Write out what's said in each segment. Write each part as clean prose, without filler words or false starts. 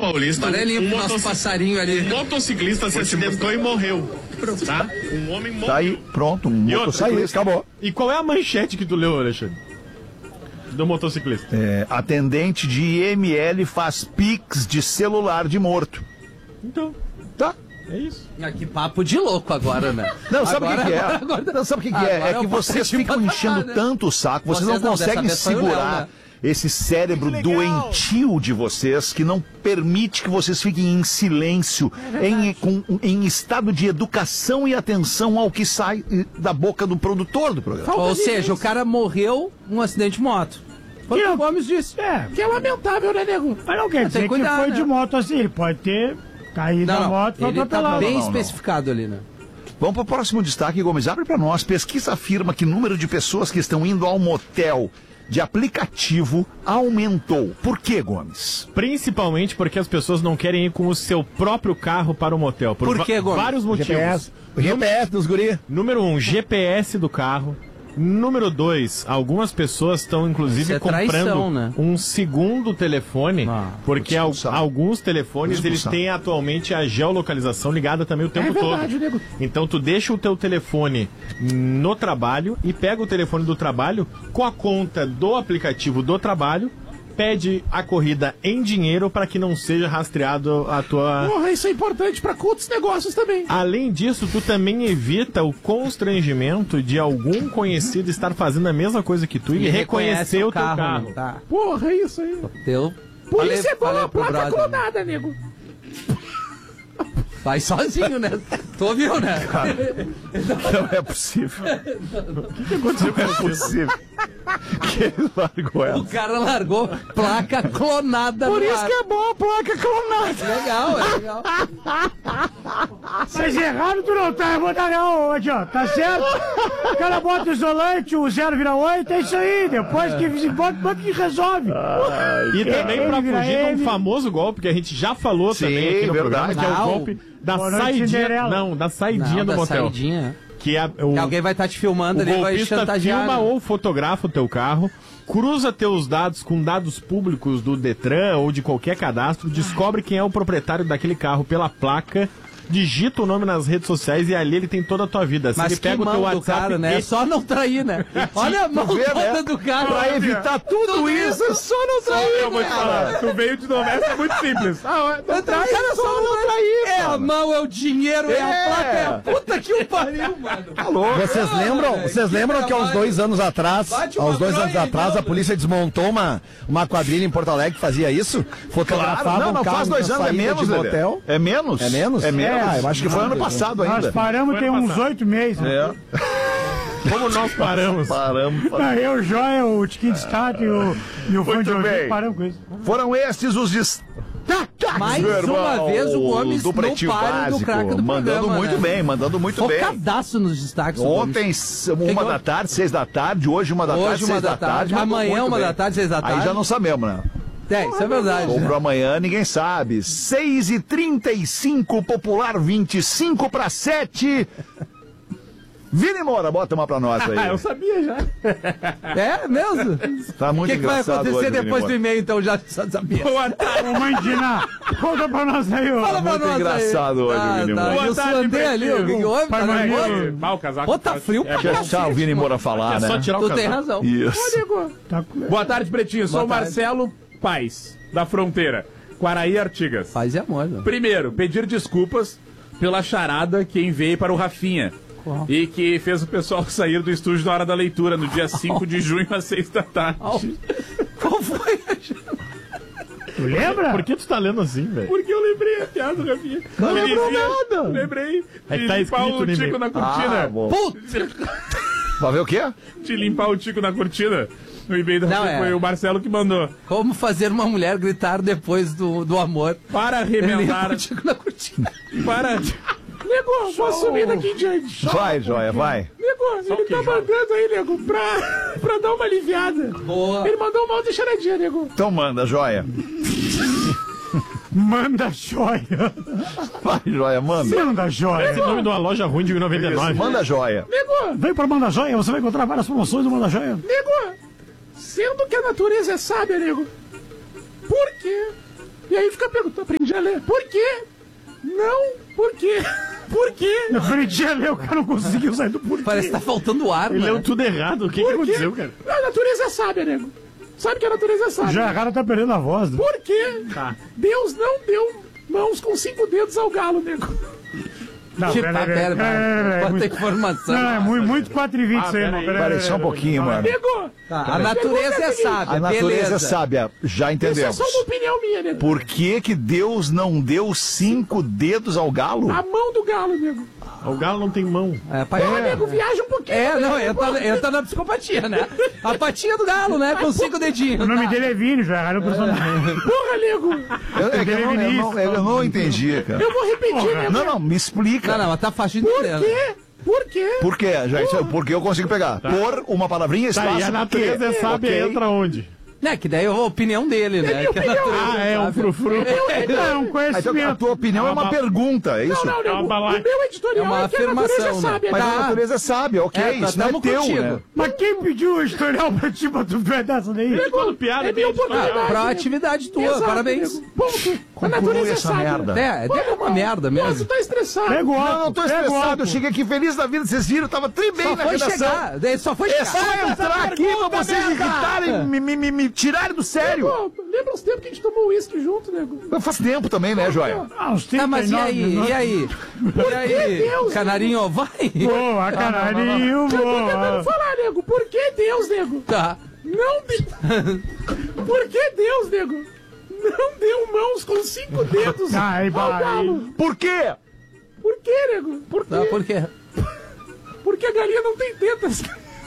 Paulista, nosso passarinho ali. Um motociclista se acidentou e morreu. Tá? Um homem morreu. Tá aí, pronto, um motociclista, acabou. E qual é a manchete que tu leu, Alexandre? Do motociclista. Atendente de IML faz pix de celular de morto. Então, tá. É isso. Que papo de louco agora, né? Não, sabe o que é? Não, sabe o que é? É que vocês ficam enchendo tanto o saco, vocês não conseguem segurar esse cérebro doentio de vocês que não permite que vocês fiquem em silêncio, em estado de educação e atenção ao que sai da boca do produtor do programa. Ou seja, o cara morreu num acidente de moto. Foi o que o Gomes disse. Que é lamentável, né, nego? Mas não quer dizer que foi de moto assim, ele pode ter caído da moto e foi atropelado. Tá bem especificado ali, né? Vamos para o próximo destaque, Gomes. Abre para nós. Pesquisa afirma que o número de pessoas que estão indo ao motel de aplicativo aumentou. Por quê, Gomes? Principalmente porque as pessoas não querem ir com o seu próprio carro para o motel. Por quê, Gomes? Vários motivos. GPS dos guri. Número 1, GPS do carro. Número 2, algumas pessoas estão inclusive comprando um segundo telefone, porque alguns telefones eles têm atualmente a geolocalização ligada também o tempo todo. Nego. Então tu deixa o teu telefone no trabalho e pega o telefone do trabalho com a conta do aplicativo do trabalho, pede a corrida em dinheiro para que não seja rastreado a tua... Porra, isso é importante para outros negócios também. Além disso, tu também evita o constrangimento de algum conhecido estar fazendo a mesma coisa que tu e reconhecer o teu carro. Tá. Porra, isso aí. Polícia é boa, a placa clonada, nego. Vai sozinho, né? Tu ouviu, né? Cara, não é possível. O que aconteceu? Não é possível. Que ele largou ela. O cara largou placa clonada. Por isso que é bom a placa clonada. Legal, é legal. Vocês erraram, tu não tá. Eu vou dar hoje, ó. Tá certo? O cara bota o isolante, o 0 vira 8, é isso aí. Depois que bota que resolve. E também pra fugir de um famoso golpe que a gente já falou também aqui no programa, que é o golpe da saidinha. Não, da saidinha do motel. Saidinha. Que alguém vai estar te filmando ali e vai chantagear. Filma ou fotografa o teu carro, cruza teus dados com dados públicos do Detran ou de qualquer cadastro, descobre quem é o proprietário daquele carro pela placa, digita o nome nas redes sociais e ali ele tem toda a tua vida. Se mas ele pega o teu WhatsApp, cara, né? É só não trair, né? Olha a mão toda do cara. Pra evitar tudo isso, é só não trair. Eu vou te falar, tu veio de novela, é muito simples. Não trai, cara, só não trair. É a mão, é o dinheiro, é a placa, é a puta que o pariu, mano. Alô? Vocês lembram que há uns 2 anos atrás, a polícia desmontou uma quadrilha em Porto Alegre que fazia isso? Fotografava não faz 2 anos, é menos, de motel. É menos? É menos? É menos. Eu acho que foi ano passado ainda. Nós paramos tem uns 8 meses. Né? Como nós paramos? Eu, o Joia, o Tiquinho de Stato e o Fã de Ouvido paramos com isso. Foram estes os destaques. Mais uma vez o Gomes do Pretinho Básico, mandando muito bem, mandando muito bem. Focadaço nos destaques. Ontem, 1 da tarde, 6 da tarde, hoje 1 da tarde, 6 da tarde. Amanhã 1 da tarde, 6 da tarde. Aí já não sabemos, né? Isso é verdade. Ou pro amanhã, ninguém sabe. 6h35, Popular 25 para 7. Vini Moura, bota uma pra nós aí. Eu sabia já. É mesmo? Tá muito engraçado. O que vai acontecer depois do e-mail, então? Já sabia. Boa tarde. Ô, Mandina, conta pra nós aí, ó. Fala pra muito nós engraçado hoje, Vini Moura. Boa tarde, ali, o que houve? Tá nervoso? O casaco. Pô, tá frio pra deixa deixar o Vini Moura falar, né? É só tirar o casaco. Tu tem razão. Isso. Boa tarde, Pretinho. Sou o Marcelo Paes, da Fronteira. Quaraí Artigas. Paz e amor, né? Primeiro, pedir desculpas pela charada que enviei para o Rafinha. E que fez o pessoal sair do estúdio na hora da leitura, no dia 5 de junho, às 6 da tarde. Qual foi? Tu lembra? Por que tu tá lendo assim, velho? Porque eu lembrei a piada do Rafinha. Não lembrou nada. Lembrei É que de tá limpar escrito o no tico e-mail. na cortina. Puta! Vai ver o quê? De limpar o tico na cortina. No e-mail do Rafinha foi o Marcelo que mandou. Como fazer uma mulher gritar depois do amor? Para remendar... o tico na cortina. Para... Nego, posso subir daqui em diante. Vai, Joia, vai. Nego, ele tá mandando aí, nego, pra dar uma aliviada. Boa. Ele mandou uma outra charadinha, nego. Então manda, Joia. Manda Joia. Vai, Joia, manda. Manda Joia. Esse é o nome de uma loja ruim de 99. Manda Joia. Nego, vem pra Manda Joia, você vai encontrar várias promoções do Manda Joia. Nego, sendo que a natureza é sábia, nego, por que E aí fica perguntando, aprendi a ler. Por quê? Não, por quê? Por quê? Eu aprendi a ler, o cara não conseguiu sair do porquê. Parece que tá faltando ar, Ele leu tudo errado. O que aconteceu, cara? A natureza é sábia, nego. Sabe que a natureza é sábia. Já, o cara tá perdendo a voz. Né? Por quê? Tá. Deus não deu mãos com 5 dedos ao galo, nego. Não, pera. Quanta informação. Não, é muito 4h20 isso aí, irmão. Peraí, só um pouquinho, mano. Nego! A natureza é sábia, A natureza beleza. é sábia, já Isso é entendemos. só uma opinião minha, nego. Por que que Deus não deu 5 dedos ao galo? A mão do galo, nego. O galo não tem mão. Nego, viaja um pouquinho. Entra na psicopatia, né? A patinha do galo, né? Com 5 dedinhos. O nome dele é Vini, já erraram o personagem. Porra, nego. Eu não entendi, cara. Eu vou repetir, nego. Não, me explica. Não, mas tá fácil de Por entender. quê? Por quê? Por quê, gente? Porque eu consigo pegar. Por uma palavrinha, Tá, espaço. e a natureza é sábia, Ok. entra onde? Né, que daí é a opinião dele, né? Que a natureza É um frufru. É um Ah, então, a conhecimento. tua opinião é uma pergunta, é isso? Não, nego. Calma lá. O meu editorial É uma é que a natureza é afirmação, né? sábia. Mas Tá? a natureza é sábia, ok? Isso não é tamo teu, contigo. né? Mas quem pediu o historial pra ti, pra tu ver dessa daí? Quando piada, É minha oportunidade. Pra atividade tua, Exato, parabéns. nego. Ponto. A Conclui natureza é essa sábia. merda. É uma merda Pô, tu mesmo. tá estressado. Pega o Não, álcool, não tô pega o estressado, álcool. eu cheguei aqui feliz da vida, vocês viram, tava tri bem Só na foi redação. chegar. Daí só foi É chegar. só entrar aqui pra vocês irritarem, me tirarem do sério. Pô, lembra os tempos que a gente tomou uísque junto, nego? Faz tempo também, né, Joia? Ah, uns Tá, mas e 39 aí? minutos. E aí? E aí? Deus, Canarinho, vai? Boa, canarinho, Eu tô boa. tentando falar, nego. Por que Deus, nego? Tá. Não Por que Deus, nego? Não deu mãos com 5 dedos Ai, ao vai. galo. Por quê? Por que, nego? Por quê? Tá, por quê? Porque a galinha não tem tetas.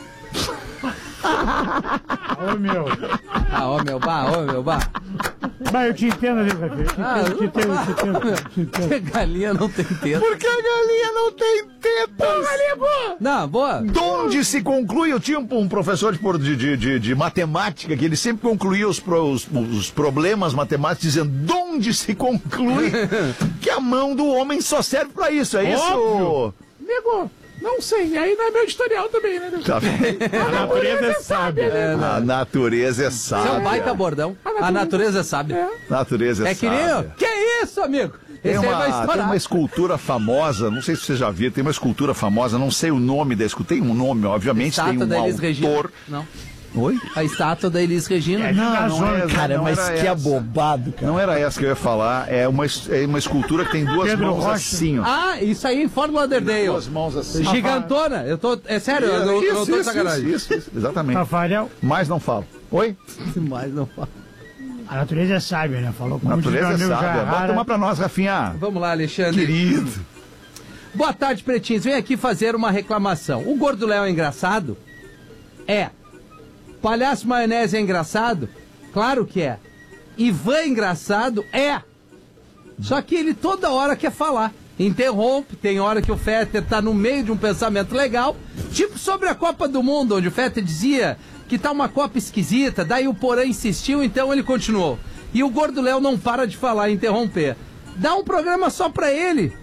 Ô, meu. Ô meu, bah. Vai, eu te entendo ali, Rafael. Eu te entendo. Que galinha não tem teta. Porque a galinha não tem tetas. Galinha boa. Não, boa. De onde se conclui? Eu tinha um professor de matemática que ele sempre concluía os problemas matemáticos dizendo de onde se conclui que a mão do homem só serve pra isso, é isso? Óbvio. Nego, não sei. Aí não é meu editorial também, né, nego? Tá bem. A natureza é sábia. né? A natureza é Isso é um sábia. baita bordão. A natureza sabe. É. Natureza é É que nem eu. sábia. Que isso, amigo? Tem Esse aí vai uma estourar. escultura famosa, não sei se você já viu, tem uma escultura famosa, não sei o nome da escultura, tem um nome, obviamente, Estátua tem um da Elis Regina. autor. Não. Oi? A estátua da Elis Regina. Cara, mas que abobado, cara. Não era essa que eu ia falar, é uma escultura que tem duas Pedro mãos Rocha. assim, ó. Ah, isso aí em Fort Lauderdale. Duas mãos assim. Gigantona. Eu tô. É sério, eu não tô de sacanagem. Isso, exatamente. Rafael, Mas não falo. Oi? Mas não fala. a natureza é sábia, né? Falou com muitos Natureza é amigos já sábia. Bota erraram. uma pra nós, Rafinha. Vamos lá, Alexandre. Querido. Boa tarde, pretinhos. Vem aqui fazer uma reclamação. O Gordo Léo é engraçado? É. Palhaço Maionese é engraçado? Claro que é. Ivan é engraçado? É. Só que ele toda hora quer falar. Interrompe, tem hora que o Fetter tá no meio de um pensamento legal, tipo sobre a Copa do Mundo, onde o Fetter dizia que tá uma Copa esquisita, daí o Porã insistiu, então ele continuou. E o Gordo Léo não para de falar e interromper. Dá um programa só pra ele.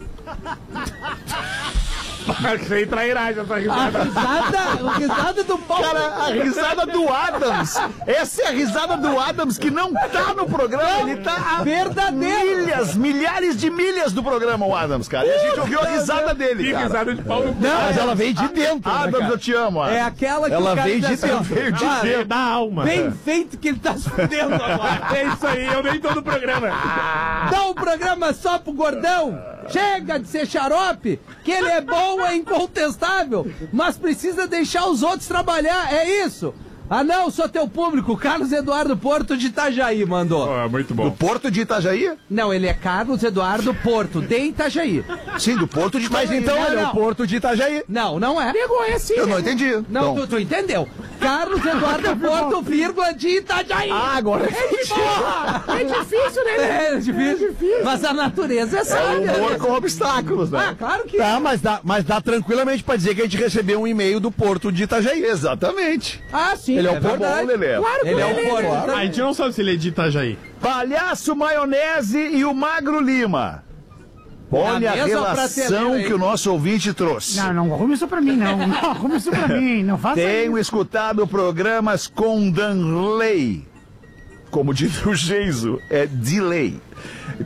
Sem trairagem essa A risada. risada do pau. Cara, a risada do Adams. Essa é a risada do Adams que não tá no programa. Ele tá a verdadeiro. milhares de milhas do programa, o Adams, cara. E a gente ouviu a risada dele, Que cara. risada de pau no cu. Não, Mas ela veio de dentro, Adams, eu te amo, é Adams. aquela que Ela o cara veio de diz assim, ó, dentro, veio de cara, dentro. Da alma. bem feito que ele tá se fudendo agora. É isso aí, eu nem tô no programa. Dá um programa só pro gordão. Chega de ser xarope, que ele é bom, é incontestável, mas precisa deixar os outros trabalhar, é isso. Ah não, sou teu público, Carlos Eduardo Porto de Itajaí mandou. Muito Do Porto de Itajaí? Não, ele é Carlos Eduardo Porto, de Itajaí. Sim, do Porto de Itajaí. Mas então ele é o Porto de Itajaí. Não, não é. Nego, é assim. Eu não entendi. Não, Então, tu entendeu. Carlos Eduardo Porto, vírgula, de Itajaí. agora É difícil, né? É difícil. Mas a natureza é sábia. humor né? com obstáculos, Ah, né? claro que é. Mas dá tranquilamente pra dizer que a gente recebeu um e-mail do Porto de Itajaí. Exatamente. Ah, sim. Ele é o Porto, verdade. Lelê. Claro que Ele é ele o Porto. A gente não sabe se ele é de Itajaí. Palhaço Maionese e o Magro Lima. Olha a mesma relação prateleira aí. que o nosso ouvinte trouxe. Não arruma isso pra mim, não. Não arruma isso pra mim. Não faça Tenho isso. escutado programas com Danley. como diz o Geiso, é delay.